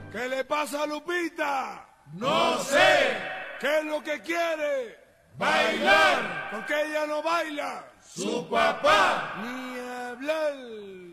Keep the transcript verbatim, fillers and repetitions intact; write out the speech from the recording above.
¿Qué le pasa a Lupita? No sé. ¿Qué es lo que quiere? Bailar. ¿Por qué ella no baila? Su papá. Ni hablar.